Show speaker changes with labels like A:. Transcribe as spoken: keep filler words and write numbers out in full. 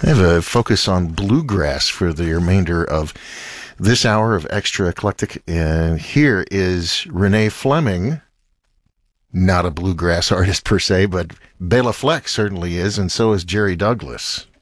A: I have a focus on bluegrass for the remainder of this hour of Extra Eclectic. And here is Renee Fleming, not a bluegrass artist per se, but Bela Fleck certainly is, and so is Jerry Douglas.